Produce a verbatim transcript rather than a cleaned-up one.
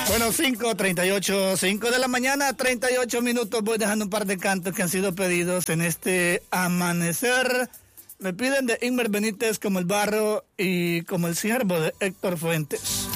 Bueno, cinco treinta y ocho, cinco de la mañana, treinta y ocho minutos. Voy dejando un par de cantos que han sido pedidos en este amanecer. Me piden de Inmer Benítez, Como el barro y Como el ciervo de Héctor Fuentes.